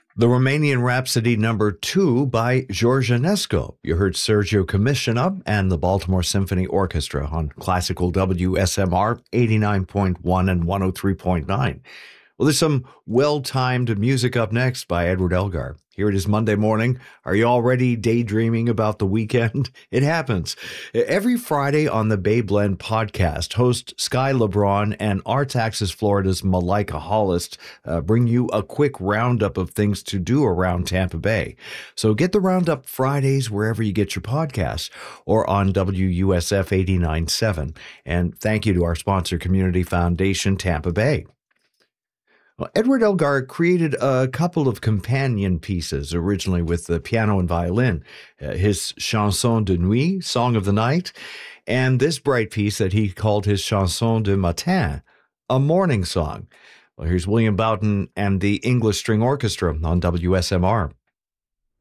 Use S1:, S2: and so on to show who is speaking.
S1: The Romanian Rhapsody number 2 by George Enescu. You heard Sergio Commissioner and the Baltimore Symphony Orchestra on classical WSMR 89.1 and 103.9. Well, there's some well-timed music up next by Edward Elgar. Here it is Monday morning. Are you already daydreaming about the weekend? It happens. Every Friday on the Bay Blend podcast, host Sky LeBron and Arts Axis Florida's Malika Hollis bring you a quick roundup of things to do around Tampa Bay. So get the roundup Fridays wherever you get your podcasts or on WUSF 89.7. And thank you to our sponsor, Community Foundation Tampa Bay. Well, Edward Elgar created a couple of companion pieces originally with the piano and violin, his Chanson de Nuit, Song of the Night, and this bright piece that he called his Chanson de Matin, a morning song. Well, here's William Boughton and the English String Orchestra on WSMR.